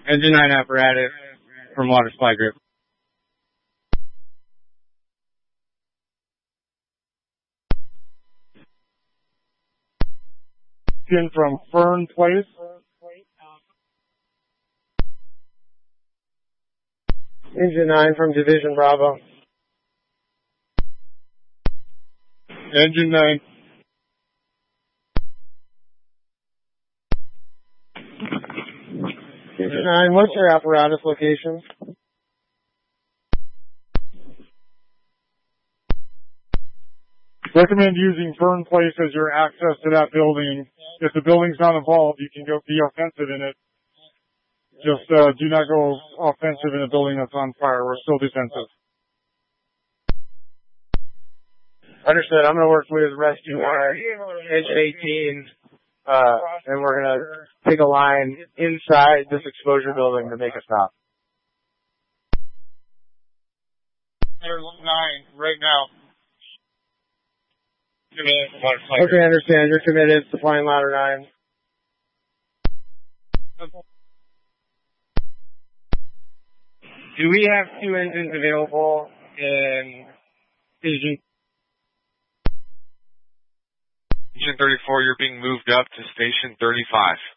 Engine 9 apparatus from Water Supply Group. From Fern Place. Engine 9 from Division Bravo. Engine 9. Engine 9, what's your apparatus location? Recommend using Fern Place as your access to that building. If the building's not involved, you can go be offensive in it. Just do not go offensive in a building that's on fire. We're still defensive. Understood. I'm going to work with Rescue Engine 18, and we're going to take a line inside this exposure building to make a stop. There's 9 right now. Okay, I understand. You're committed. Supplying ladder 9. Do we have 2 engines available in Engine 34, you're being moved up to Station 35.